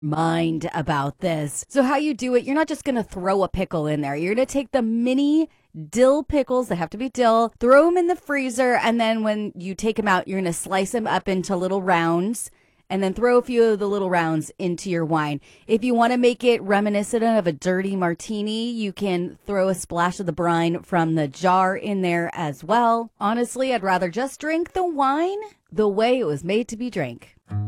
mind about this. So how you do it, you're not just going to throw a pickle in there. You're going to take the mini dill pickles, they have to be dill, throw them in the freezer, and then when you take them out, you're going to slice them up into little rounds and then throw a few of the little rounds into your wine. If you want to make it reminiscent of a dirty martini, you can throw a splash of the brine from the jar in there as well. Honestly, I'd rather just drink the wine the way it was made to be drank.